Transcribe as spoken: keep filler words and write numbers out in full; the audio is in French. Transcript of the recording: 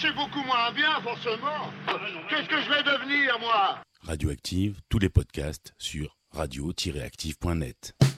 c'est beaucoup moins bien, forcément. Qu'est-ce que je vais devenir, moi ? Radioactive, tous les podcasts sur radio tiret active point net.